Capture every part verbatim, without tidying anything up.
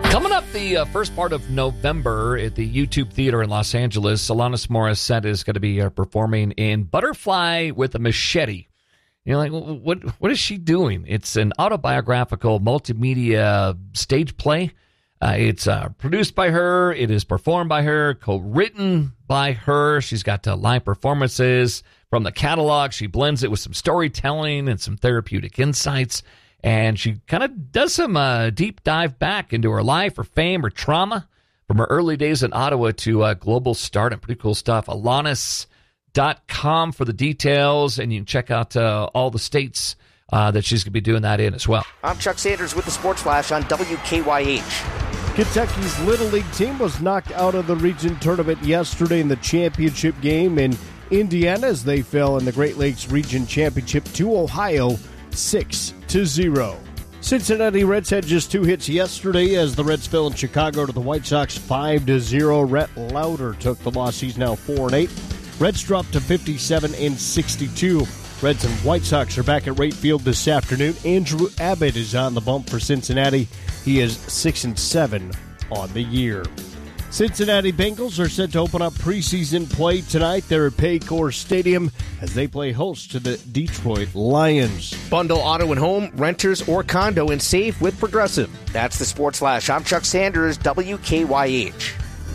Coming up the uh, first part of November at the YouTube Theater in Los Angeles, Alanis Morissette is going to be uh, performing in Butterfly with a Machete. You're like, what? What is she doing? It's an autobiographical multimedia stage play. Uh, it's uh, produced by her. It is performed by her, co-written by her. She's got uh, live performances from the catalog. She blends it with some storytelling and some therapeutic insights. And she kind of does some uh, deep dive back into her life, her fame, her trauma, from her early days in Ottawa to uh, global stardom. Pretty cool stuff. Alanis dot com for the details, and you can check out uh, all the states uh, that she's going to be doing that in as well. I'm Chuck Sanders with the Sports Flash on W K Y H. Kentucky's Little League team was knocked out of the region tournament yesterday in the championship game in Indiana as they fell in the Great Lakes Region Championship to Ohio six to zero. Cincinnati Reds had just two hits yesterday as the Reds fell in Chicago to the White Sox five to zero. Rhett Lauder took the loss. He's now four and eight. Reds dropped to fifty-seven and sixty-two. Reds and White Sox are back at Wright Field this afternoon. Andrew Abbott is on the bump for Cincinnati. He is six and seven on the year. Cincinnati Bengals are set to open up preseason play tonight. They're at Paycor Stadium as they play host to the Detroit Lions. Bundle auto and home, renters, or condo and save with Progressive. That's the Sports Flash. I'm Chuck Sanders, W K Y H.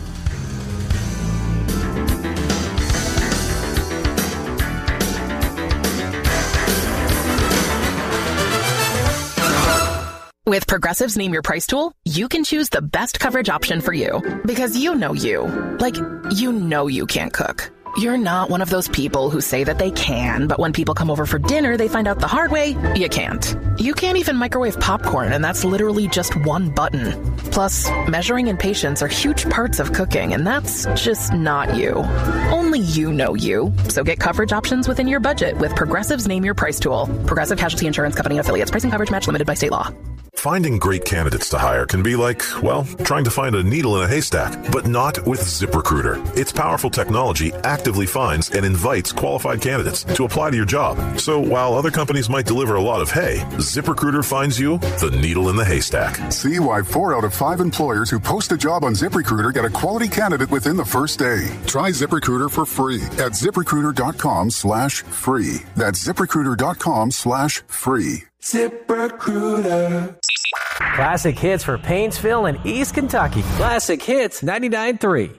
With Progressive's Name Your Price tool, you can choose the best coverage option for you. Because you know you. Like, you know you can't cook. You're not one of those people who say that they can, but when people come over for dinner, they find out the hard way, you can't. You can't even microwave popcorn, and that's literally just one button. Plus, measuring and patience are huge parts of cooking, and that's just not you. Only you know you. So get coverage options within your budget with Progressive's Name Your Price tool. Progressive Casualty Insurance Company and Affiliates. Pricing coverage match limited by state law. Finding great candidates to hire can be like, well, trying to find a needle in a haystack, but not with ZipRecruiter. Its powerful technology actively finds and invites qualified candidates to apply to your job. So while other companies might deliver a lot of hay, ZipRecruiter finds you the needle in the haystack. See why four out of five employers who post a job on ZipRecruiter get a quality candidate within the first day. Try ZipRecruiter for free at ZipRecruiter.com slash free. That's ZipRecruiter.com slash free. ZipRecruiter. Classic hits for Painesville and East Kentucky. Classic Hits ninety-nine point three.